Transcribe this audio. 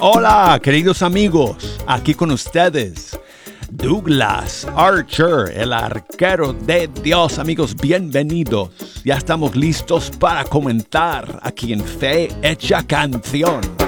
Hola, queridos amigos, aquí con ustedes, Douglas Archer, el arquero de Dios. Amigos, bienvenidos. Ya estamos listos para comentar aquí en Fe Hecha Canción.